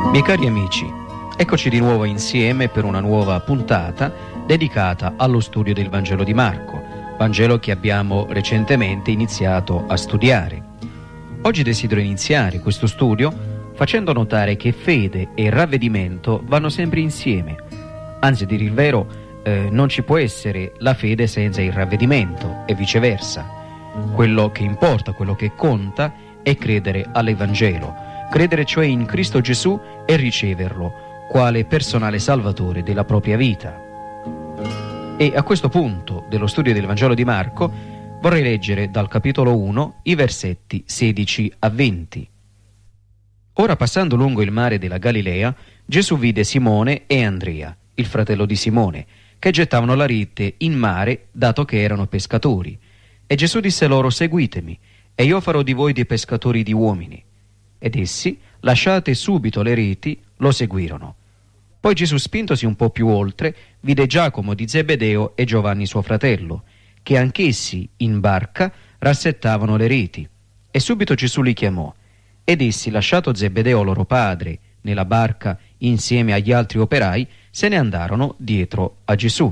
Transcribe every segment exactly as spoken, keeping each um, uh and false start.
Miei cari amici, eccoci di nuovo insieme per una nuova puntata dedicata allo studio del Vangelo di Marco, Vangelo che abbiamo recentemente iniziato a studiare. Oggi desidero iniziare questo studio facendo notare che fede e ravvedimento vanno sempre insieme. Anzi, a dire il vero, eh, non ci può essere la fede senza il ravvedimento e viceversa. Quello che importa, quello che conta è credere all'Evangelo. Credere cioè in Cristo Gesù e riceverlo quale personale salvatore della propria vita. E a questo punto dello studio del Vangelo di Marco vorrei leggere dal capitolo uno i versetti sedici a venti. Ora, passando lungo il mare della Galilea, Gesù vide Simone e Andrea, il fratello di Simone, che gettavano la rete in mare, dato che erano pescatori. E Gesù disse loro: seguitemi, e io farò di voi dei pescatori di uomini. Ed essi, lasciate subito le reti, lo seguirono. Poi Gesù, spintosi un po' più oltre, vide Giacomo di Zebedeo e Giovanni suo fratello, che anch'essi in barca rassettavano le reti. E subito Gesù li chiamò. Ed essi, lasciato Zebedeo loro padre nella barca insieme agli altri operai, se ne andarono dietro a Gesù.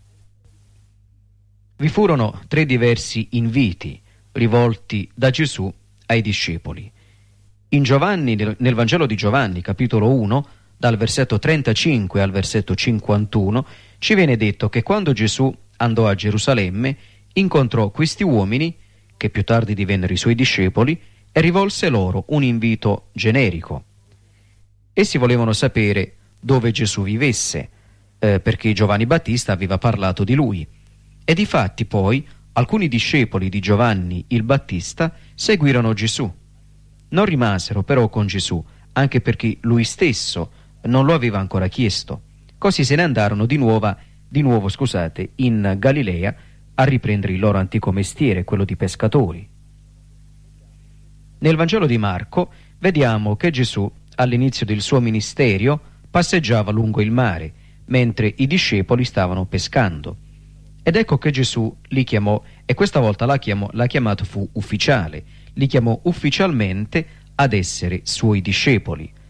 Vi furono tre diversi inviti rivolti da Gesù ai discepoli. In Giovanni, nel Vangelo di Giovanni, capitolo uno, dal versetto trentacinque al versetto cinquantuno, ci viene detto che quando Gesù andò a Gerusalemme, incontrò questi uomini, che più tardi divennero i suoi discepoli, e rivolse loro un invito generico. Essi volevano sapere dove Gesù vivesse, eh, perché Giovanni Battista aveva parlato di lui. E difatti poi alcuni discepoli di Giovanni il Battista seguirono Gesù. Non rimasero però con Gesù, anche perché lui stesso non lo aveva ancora chiesto. Così se ne andarono di nuovo, di nuovo scusate, in Galilea a riprendere il loro antico mestiere, quello di pescatori. Nel Vangelo di Marco vediamo che Gesù, all'inizio del suo ministero, passeggiava lungo il mare, mentre i discepoli stavano pescando. Ed ecco che Gesù li chiamò, e questa volta la, chiamò, la chiamata fu ufficiale. Li chiamò ufficialmente ad essere suoi discepoli.